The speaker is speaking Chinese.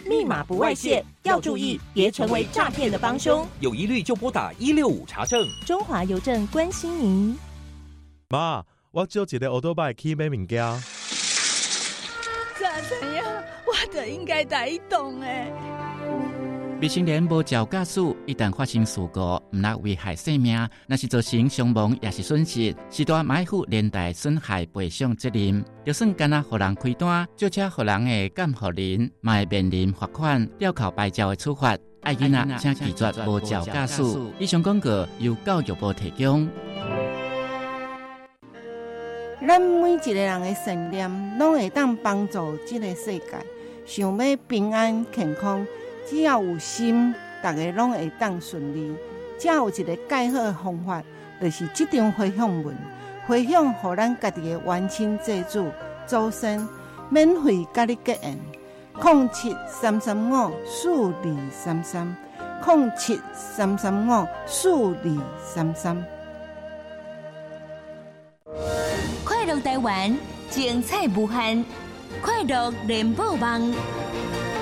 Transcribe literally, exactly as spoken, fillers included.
密码不外泄，要注意别成为诈骗的帮凶。 有疑虑就拨打一六五查证。 中华邮政关心您。 妈，我借一个欧多拜去买物件。 咋怎样？我就应该带伊动诶。 未成年无照驾驶，一旦发生事故，毋但危害生命，若是造成伤亡也是损失，是大买负连带损害赔偿责任。就算干那互人开单，就车互人的监护人，嘛会面临罚款、吊扣牌照的处罚。爱囡仔请拒绝无照驾驶。以上广告由教育部提供。 咱每一个人的信念，拢会当帮助这个世界。想要平安健康。只要有心，大家拢会当顺利。只有一个介好的方法，就是这张回向文，回向予咱家己的冤亲债主周生，免费甲你结缘。零七三三五四二三三，零七三三五四二三三。 快乐台湾，精彩无限，快乐联播网。